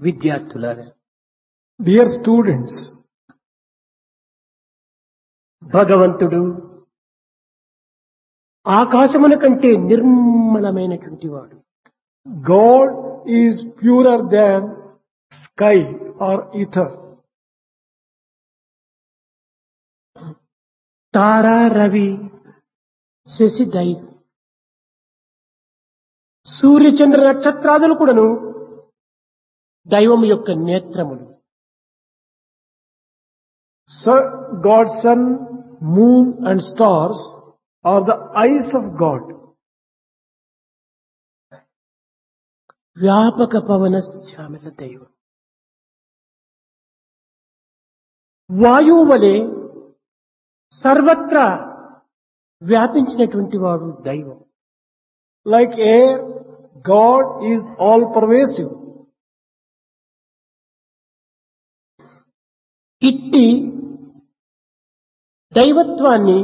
విద్యార్థులారా, Dear students, భగవంతుడు ఆకాశమున కంటే నిర్మలమైనటువంటి వాడు. God is purer than sky or ether. తారా, రవి, శశి, దైవం, సూర్యచంద్ర నక్షత్రాదులు కూడాను దైవం యొక్క నేత్రములు. God's sun, moon and stars are the eyes of God. వ్యాపక పవన శ్యామల దైవం. వాయువు వలె సర్వత్రా వ్యాపించినటువంటి వాడు దైవం. Like air, God is all pervasive. ఇట్టి దైవత్వాన్ని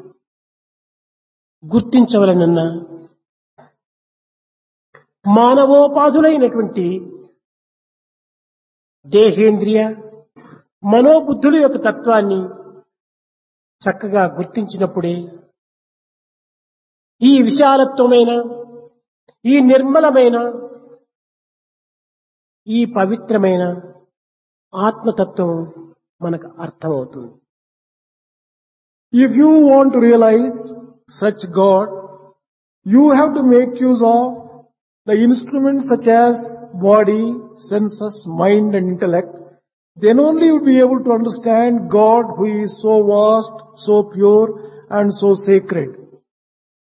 గుర్తించవలనన్నా మానవోపాధులైనటువంటి దేహేంద్రియ మనోబుద్ధుల యొక్క తత్వాన్ని చక్కగా గుర్తించినప్పుడే ఈ విశాలత్వమైన, ఈ నిర్మలమైన, ఈ పవిత్రమైన ఆత్మతత్వం మనకు అర్థమవుతుంది. If you want to realize such God, you have to make use of the instruments such as body, senses, mind and intellect. Then only you will be able to understand God who is so vast, so pure and so sacred.